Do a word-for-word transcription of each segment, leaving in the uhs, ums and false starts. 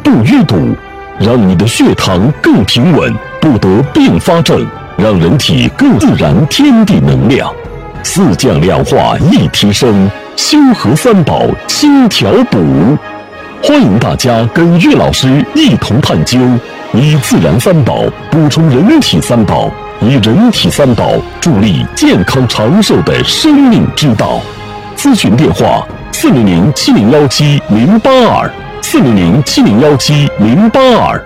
不淤堵，让你的血糖更平稳，不得并发症，让人体更自然天地能量。四降两化一提升，修和三宝轻调补。欢迎大家跟岳老师一同探究，以自然三宝补充人体三宝，以人体三宝助力健康长寿的生命之道。咨询电话：四零零七零幺七零八二，四零零七零幺七零八二。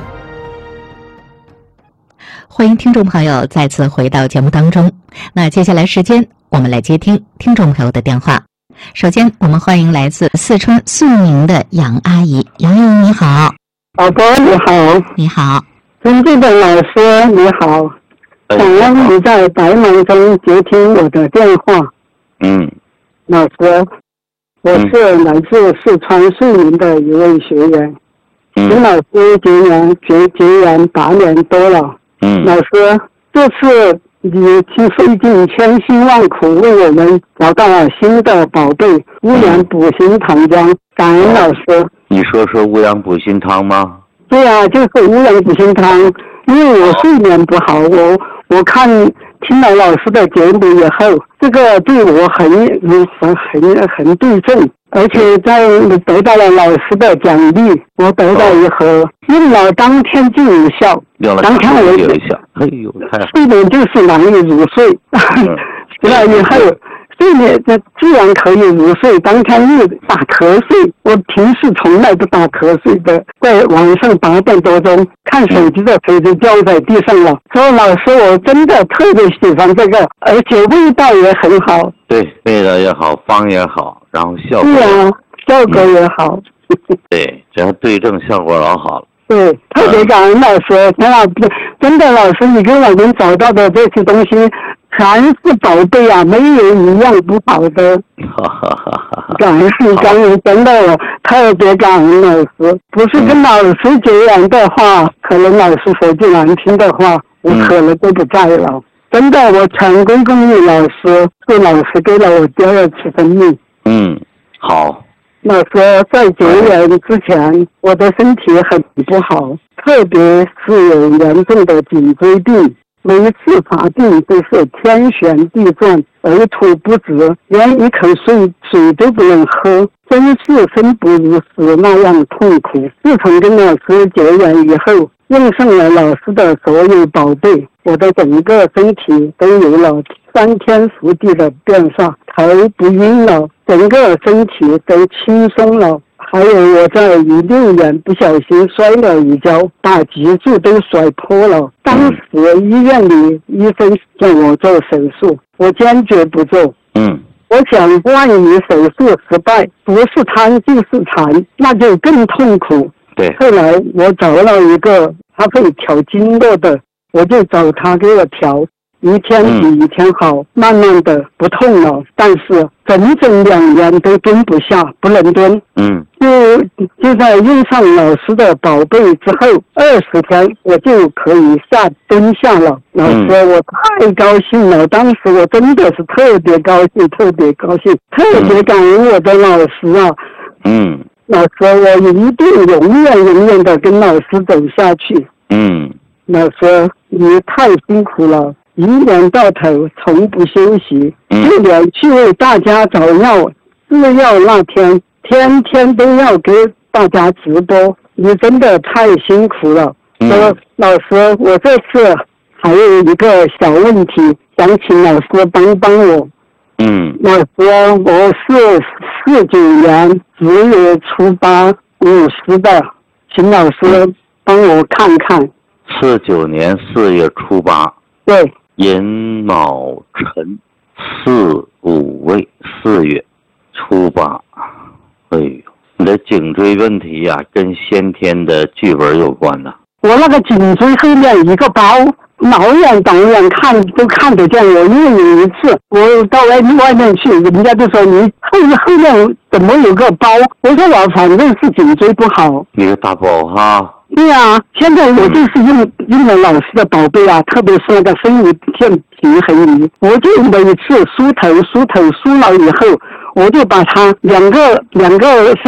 欢迎听众朋友再次回到节目当中。那接下来时间，我们来接听听众朋友的电话。首先，我们欢迎来自四川肃宁的杨阿姨。杨阿姨你好。 宝宝你好。 你好。 尊敬的老师你好，想让你在百忙中接听我的电话。 嗯。 老师，我是来自四川肃宁的一位学员， 嗯， 跟老师结缘结结缘八年多了。 嗯， 老师，这次你去费尽千辛万苦为我们找到了新的宝贝乌阳补心糖浆，感恩老师。 你说说乌阳补心汤吗？ 对啊，就是乌阳补心汤。因为我睡眠不好，我我看听了老师的节目以后，这个对我很很很很对症，而且在得到了老师的奖励，我得到以后用了当天就有效。 用了当天我就有效。哎呦，太好！ 睡眠就是难以入睡，睡了以后睡眠的自然可以入睡。当天又打瞌睡，我平时从来不打瞌睡的，在晚上八点多钟看手机的时候就掉在地上了。所以老师，我真的特别喜欢这个，而且味道也很好。 对，味道也好，方也好，然后效果对啊，效果也好。 嗯、对，只要对症，效果老好了。 对，特别感恩老师，真的，真的老师，你给我们找到的这些东西全是宝贝啊，没有一样不好的。感恩感恩，真的我特别感恩老师。不是跟老师结缘的话，嗯、可能老师说句难听的话，我可能都不在了。嗯、真的，我全归功于老师，是老师给了我第二次生命。 嗯，好。 老师，在结缘之前，我的身体很不好，特别是有严重的颈椎病，每一次发病都是天旋地转，呕吐不止，连一口水水都不能喝，真是生不如死那样痛苦。自从跟老师结缘以后，用上了老师的所有宝贝，我的整个身体都有了翻天覆地的变化，头不晕了，整个身体都轻松了。还有我在一六年不小心摔了一跤，把脊柱都摔破了。当时医院里医生叫我做手术，我坚决不做。 嗯， 我想万一手术失败，不是瘫就是残，那就更痛苦。 对。 后来我找了一个他会调经络的，我就找他给我调。一天比一天好，嗯、慢慢的不痛了，但是整整两年都蹲不下，不能蹲。 嗯， 就就在用上老师的宝贝之后，二十天我就可以下蹲下了。老师，嗯、我太高兴了，当时我真的是特别高兴，特别高兴，特别感恩我的老师啊。 嗯， 老师，我一定永远永远的跟老师走下去。 嗯， 老师，你太辛苦了。一年到头从不休息，就连去为大家找药制药那天，天天都要给大家直播，你真的太辛苦了。 嗯、 说老师，我这次还有一个小问题，想请老师帮帮我。 嗯， 老师，我是四九年十月初八五十的，请老师帮我看看。 四九年四月初八。 对。 寅卯辰巳午未，四月初八。哎呦，你的颈椎问题呀、啊，跟先天的剧本有关呐。 我那个颈椎后面一个包，老远导远看都看得见我。因为有一次我到外外面去，人家就说你后后面怎么有个包？我说我反正是颈椎不好。 一个大包哈。 对啊，现在我就是用、嗯、用了老师的宝贝啊，特别是那个生物线平衡仪，我就每一次梳头梳头梳了以后，我就把它两个两个